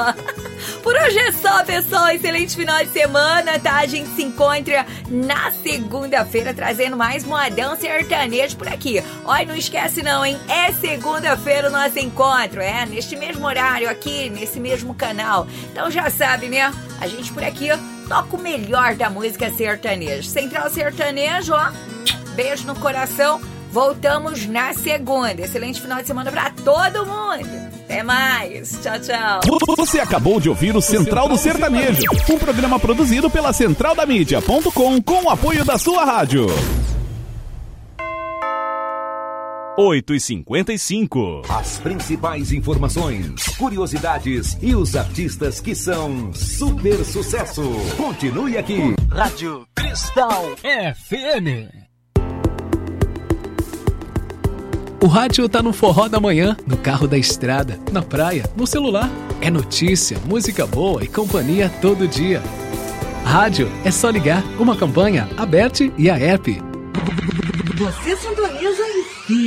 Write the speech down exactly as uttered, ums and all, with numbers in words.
Por hoje é só, pessoal. Excelente final de semana, tá? A gente se encontra na segunda-feira trazendo mais modão sertanejo por aqui. Olha, não esquece não, hein? É segunda-feira o nosso encontro, é? Neste mesmo horário aqui, nesse mesmo canal. Então já sabe, né? A gente por aqui toca o melhor da música sertaneja. Central Sertanejo, ó. Beijo no coração. Voltamos na segunda. Excelente final de semana pra todo mundo. Até mais. Tchau, tchau. Você acabou de ouvir o Central do Sertanejo, um programa produzido pela central da mídia ponto com com o apoio da sua rádio. oito e cinquenta e cinco. As principais informações, curiosidades e os artistas que são super sucesso. Continue aqui. Rádio Cristal F M. O rádio tá no forró da manhã, no carro da estrada, na praia, no celular. É notícia, música boa e companhia todo dia. Rádio é só ligar. Uma campanha, a Bert e a app. Você sintoniza em